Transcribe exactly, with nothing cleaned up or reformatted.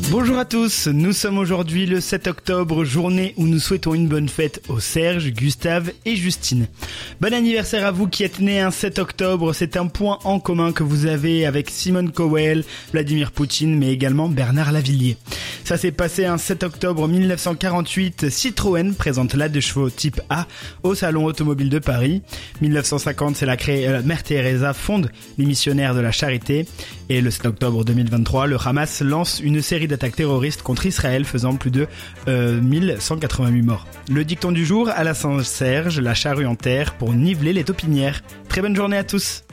Bonjour à tous, nous sommes aujourd'hui le sept octobre, journée où nous souhaitons une bonne fête aux Serge, Gustave et Justine. Bon anniversaire à vous qui êtes nés un sept octobre, c'est un point en commun que vous avez avec Simone Cowell, Vladimir Poutine mais également Bernard Lavilliers. Ça s'est passé un sept octobre mille neuf cent quarante-huit, Citroën présente la deux chevaux type A au Salon Automobile de Paris. mille neuf cent cinquante, c'est la, cré... la Mère Teresa fonde les missionnaires de la charité. Et le sept octobre deux mille vingt-trois, le Hamas lance une série d'attaques terroristes contre Israël faisant plus de euh, mille cent quatre-vingt-huit morts. Le dicton du jour, à la Saint-Serge, la charrue en terre pour niveler les taupinières. Très bonne journée à tous.